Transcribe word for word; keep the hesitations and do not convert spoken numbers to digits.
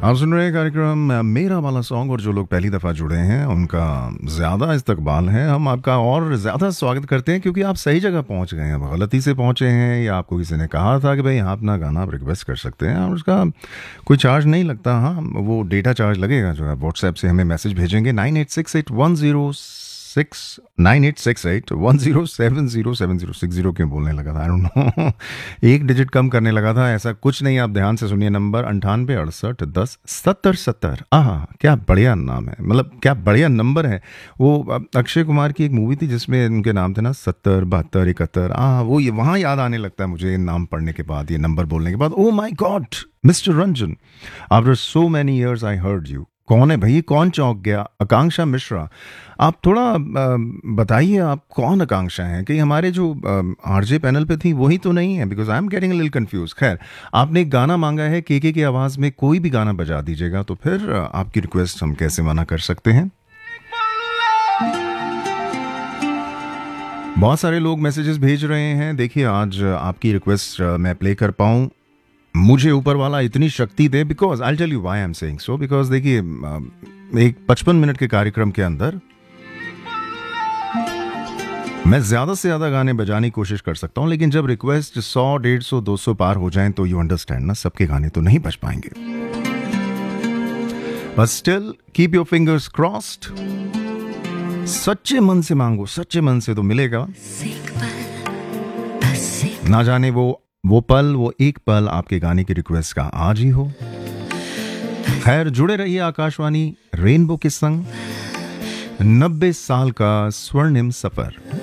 आप सुन रहे हैं कार्यक्रम अ, मेरा वाला सॉन्ग, और जो लोग पहली दफ़ा जुड़े हैं उनका ज़्यादा इस्तकबाल है। हम आपका और ज़्यादा स्वागत करते हैं क्योंकि आप सही जगह पहुंच गए हैं। अब गलती से पहुंचे हैं या आपको किसी ने कहा था कि भाई आप अपना गाना आप रिक्वेस्ट कर सकते हैं और उसका कोई चार्ज नहीं लगता। हाँ, वो डेटा चार्ज लगेगा जो है। व्हाट्सएप से हमें मैसेज भेजेंगे nine eight six eight one zero six nine eight six eight one zero seven zero seven zero six zero क्यों बोलने लगा था, आई डोंट नो। एक डिजिट कम करने लगा था, ऐसा कुछ नहीं। आप ध्यान से सुनिए, नंबर अंठानवे अड़सठ दस सत्तर सत्तर। आह, क्या बढ़िया नाम है, मतलब क्या बढ़िया नंबर है। वो अ, अक्षय कुमार की एक मूवी थी जिसमें उनके नाम थे ना, सत्तर बहत्तर इकहत्तर। आह, वो ये वहाँ याद आने लगता है मुझे नाम पढ़ने के बाद, ये नंबर बोलने के बाद। ओ माई God, mister Ranjan, after so many years I heard you. कौन है भाई, कौन चौंक गया? आकांक्षा मिश्रा। आप थोड़ा अ, बताइए आप कौन आकांक्षा हैं, कि हमारे जो आरजे पैनल पे थी वही तो नहीं है? Because I am getting a little confuse. खैर, आपने एक गाना मांगा है, केके की आवाज़ में कोई भी गाना बजा दीजिएगा, तो फिर अ, आपकी रिक्वेस्ट हम कैसे मना कर सकते हैं। बहुत सारे लोग मैसेजेस भेज रहे हैं। देखिए, आज आपकी रिक्वेस्ट मैं प्ले कर पाऊँ, मुझे ऊपर वाला इतनी शक्ति दे। Because I tell you why I am saying so. Because देखिए, एक पचपन मिनट के कार्यक्रम के अंदर मैं ज्यादा से ज्यादा गाने बजाने की कोशिश कर सकता हूं, लेकिन जब रिक्वेस्ट सौ डेढ़ सौ दो सौ पार हो जाएं तो यू अंडरस्टैंड ना, सबके गाने तो नहीं बज पाएंगे। But still keep your fingers crossed. सच्चे मन से मांगो, सच्चे मन से तो मिलेगा। ना जाने वो वो पल, वो एक पल आपके गाने की रिक्वेस्ट का आज ही हो। खैर, जुड़े रहिए आकाशवाणी रेनबो के संग। नब्बे साल का स्वर्णिम सफर।